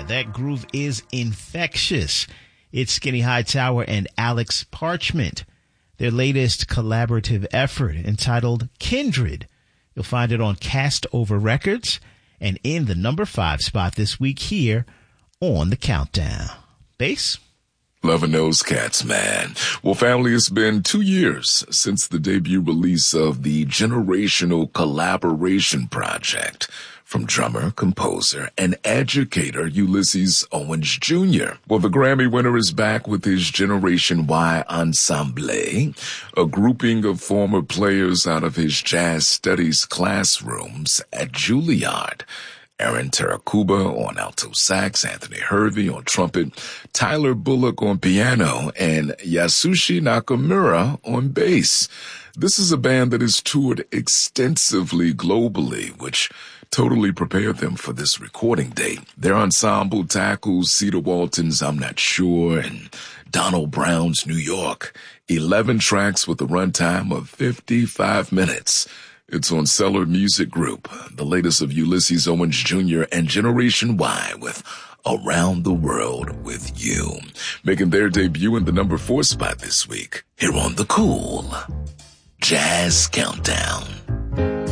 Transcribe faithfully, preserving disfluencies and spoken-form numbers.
that groove is infectious. It's Skinny Hightower and Alex Parchment. Their latest collaborative effort entitled Kindred. You'll find it on Cast Over Records and in the number five spot this week here on the Countdown. Bass? Loving those cats, man. Well, family, it's been two years since the debut release of the Generational Collaboration Project from drummer, composer, and educator Ulysses Owens Junior Well, the Grammy winner is back with his Generation Y Ensemble, a grouping of former players out of his jazz studies classrooms at Juilliard. Aaron Tarakuba on alto sax, Anthony Hervey on trumpet, Tyler Bullock on piano, and Yasushi Nakamura on bass. This is a band that has toured extensively globally, which totally prepared them for this recording date. Their ensemble tackles Cedar Walton's I'm Not Sure and Donald Brown's New York. eleven tracks with a runtime of fifty-five minutes. It's on Cellar Music Group, the latest of Ulysses Owens Junior and Generation Y with Around the World with You, making their debut in the number four spot this week here on the Cool Jazz Countdown.